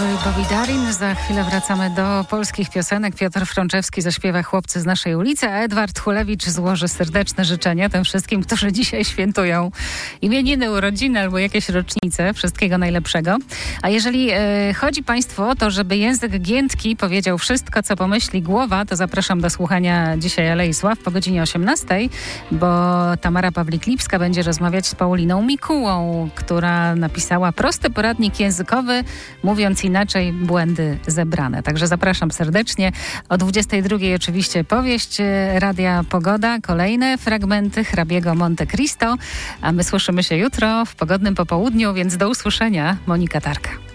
i Bobby Darin. Za chwilę wracamy do polskich piosenek. Piotr Frączewski zaśpiewa Chłopcy z naszej ulicy, a Edward Hulewicz złoży serdeczne życzenia tym wszystkim, którzy dzisiaj świętują imieniny, urodziny albo jakieś rocznice. Wszystkiego najlepszego. A jeżeli chodzi Państwu o to, żeby język giętki powiedział wszystko, co pomyśli głowa, to zapraszam do słuchania dzisiaj Alei Sław po godzinie 18:00, bo Tamara Pawlik-Lipska będzie rozmawiać z Pauliną Mikułą, która napisała prosty poradnik językowy, mówiąc inaczej, błędy zebrane. Także zapraszam serdecznie. O 22:00 oczywiście powieść Radia Pogoda, kolejne fragmenty hrabiego Monte Cristo, a my słyszymy się jutro w pogodnym popołudniu, więc do usłyszenia. Monika Tarka.